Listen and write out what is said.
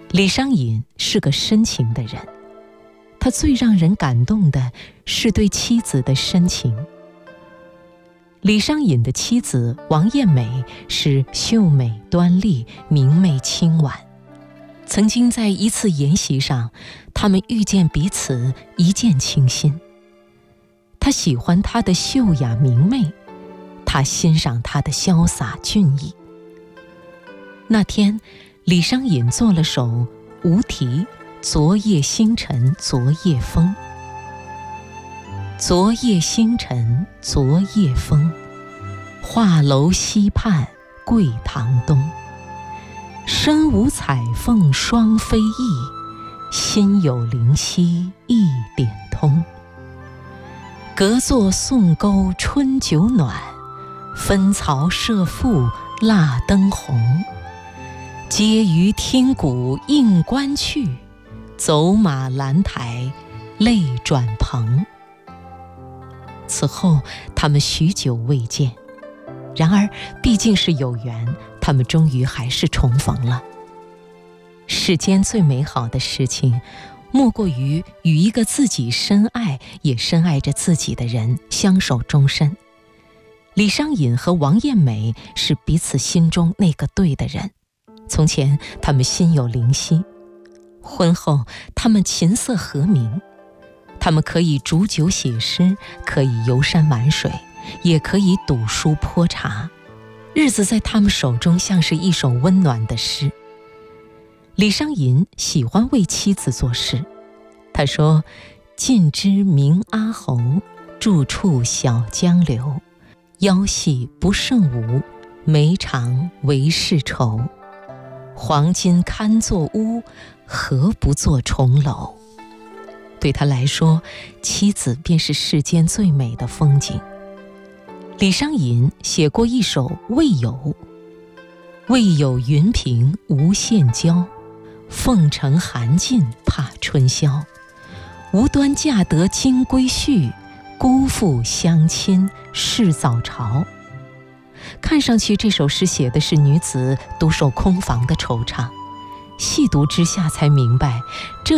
李商隐是个深情的人，他最让人感动的是对妻子的深情。李商隐的妻子王艳美是秀美端丽、明媚清婉。曾经在一次筵席上，他们遇见彼此，一见倾心。他喜欢她的秀雅明媚，他欣赏她的潇洒俊逸。那天，李商隐做了首无题《昨夜星辰昨夜风》。昨夜星辰昨夜风，画楼西畔桂堂东。身无彩凤双飞翼，心有灵犀一点通。隔座送钩春酒暖，分曹射覆蜡灯红。皆于听鼓应官去，走马兰台泪转蓬。此后他们许久未见，然而毕竟是有缘，他们终于还是重逢了。世间最美好的事情，莫过于与一个自己深爱也深爱着自己的人相守终身。李商隐和王艳美是彼此心中那个对的人。从前他们心有灵犀，婚后他们琴瑟和鸣。他们可以煮酒写诗，可以游山玩水，也可以读书泼茶。日子在他们手中像是一首温暖的诗。李商隐喜欢为妻子作诗，他说：近之名阿侯，住处小江流。腰细不胜舞，眉长为世愁。黄金堪作屋，何不作重楼？对他来说，妻子便是世间最美的风景。李商隐写过一首《未有》：未有云平无限娇，凤城寒尽怕春宵。无端嫁得金龟婿，辜负乡亲事早朝。看上去这首诗写的是女子独守空房的惆怅，细读之下才明白，这